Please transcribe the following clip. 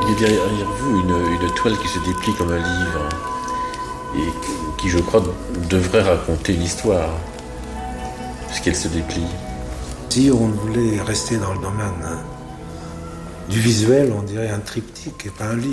Il y a derrière vous une toile qui se déplie comme un livre et qui, je crois, devrait raconter une histoire, puisqu'elle se déplie. Si on voulait rester dans le domaine du visuel, on dirait un triptyque et pas un livre.